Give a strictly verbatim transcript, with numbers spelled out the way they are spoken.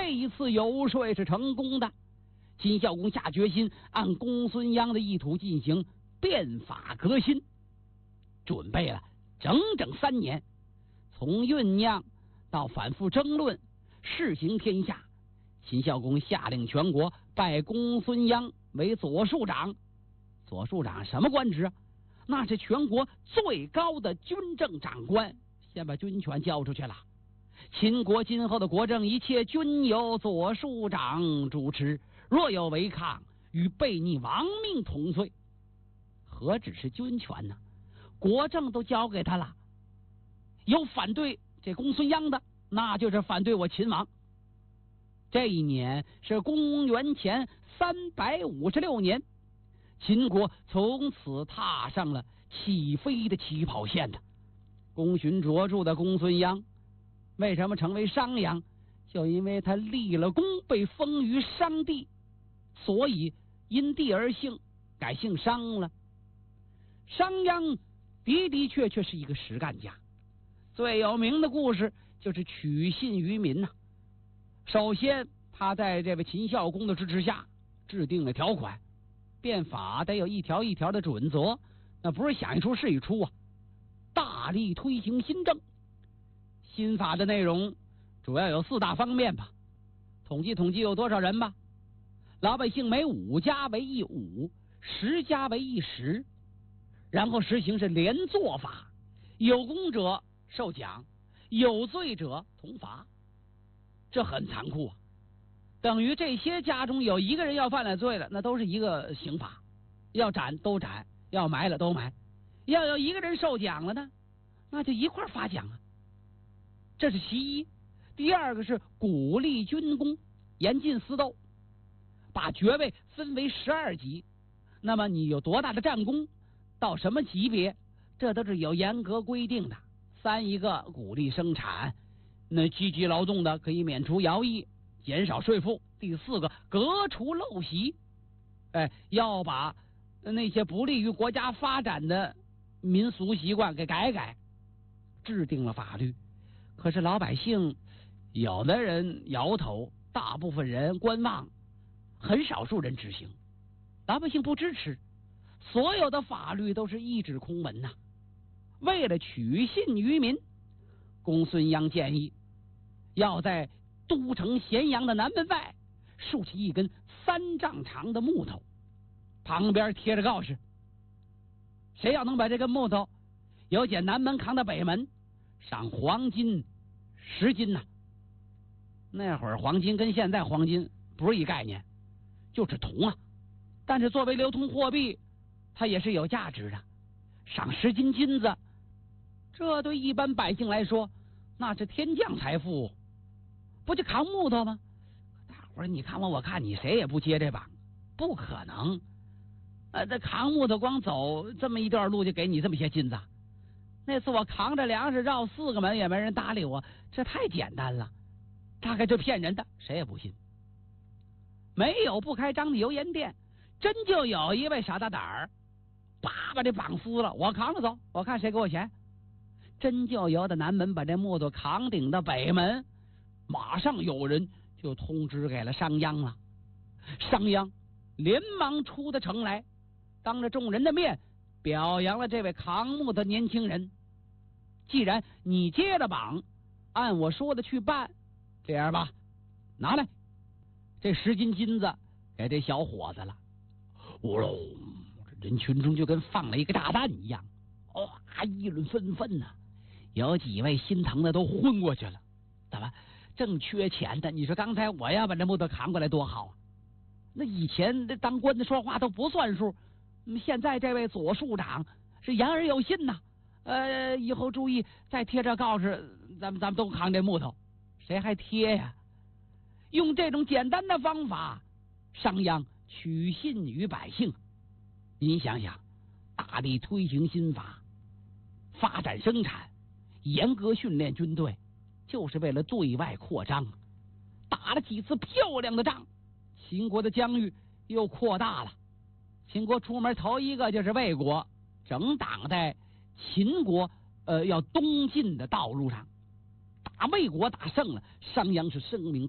这一次游说是成功的。秦孝公下决心按公孙鞅的意图进行变法革新，准备了整整三年，从酝酿到反复争论，试行天下。秦孝公下令全国拜公孙鞅为左庶长。左庶长什么官职啊？那是全国最高的军政长官，先把军权交出去了。秦国今后的国政一切均由左庶长主持，若有违抗，与悖逆亡命同罪。何止是军权呢？国政都交给他了。有反对这公孙鞅的，那就是反对我秦王。这一年是公元前三百五十六年，秦国从此踏上了起飞的起跑线的。功勋卓著的公孙鞅为什么成为商鞅？就因为他立了功，被封于商地，所以因地而姓，改姓商了。商鞅的的确确是一个实干家，最有名的故事就是取信于民呐、啊。首先，他在这位秦孝公的支持下制定了条款，变法得有一条一条的准则，那不是想一出是一出啊。大力推行新政，新法的内容主要有四大方面吧。统计统计有多少人吧？老百姓每五家为一五，十家为一十。然后实行是连坐法，有功者受奖，有罪者同罚。这很残酷啊，等于这些家中有一个人要犯了罪了，那都是一个刑罚，要斩都斩，要埋了都埋。要有一个人受奖了呢，那就一块发奖啊。这是其一。第二个是鼓励军功，严禁私斗，把爵位分为十二级。那么你有多大的战功，到什么级别，这都是有严格规定的。三一个鼓励生产，那积极劳动的可以免除徭役，减少税负。第四个革除陋习，哎，要把那些不利于国家发展的民俗习惯给改改。制定了法律，可是老百姓有的人摇头，大部分人观望，很少数人执行。老百姓不支持，所有的法律都是一纸空文呐、啊。为了取信于民，公孙鞅建议要在都城咸阳的南门外竖起一根三丈长的木头，旁边贴着告示：谁要能把这根木头由简南门扛到北门，赏黄金十斤呐、啊。那会儿黄金跟现在黄金不是一概念，就是铜啊，但是作为流通货币，它也是有价值的。赏十斤金子，这对一般百姓来说那是天降财富，不就扛木头吗？大伙儿你看我我看你，谁也不接这把，不可能。呃，这扛木头光走这么一段路就给你这么些金子。那次我扛着粮食绕四个门也没人搭理我，这太简单了，大概就骗人的，谁也不信。没有不开张的油盐店，真就有一位傻大胆儿，叭把这绑撕了，我扛着走，我看谁给我钱。真就由的南门把这木头扛顶到北门，马上有人就通知给了商鞅了。商鞅连忙出的城来，当着众人的面表扬了这位扛木的年轻人。既然你接了榜，按我说的去办，这样吧，拿来这十斤金子给这小伙子了。呜喽，人群中就跟放了一个炸弹一样，哇，议论纷纷呐、啊。有几位心疼的都昏过去了。怎么正缺钱的？你说刚才我要把这木头扛过来多好啊！那以前这当官的说话都不算数，现在这位左庶长是言而有信呐、啊。呃，以后注意再贴这告示，咱们咱们都扛这木头，谁还贴呀？用这种简单的方法，商鞅取信于百姓。您想想，大力推行新法，发展生产，严格训练军队，就是为了对外扩张。打了几次漂亮的仗，秦国的疆域又扩大了。秦国出门头一个就是魏国，正挡在秦国呃要东进的道路上。打魏国打胜了，商鞅是声名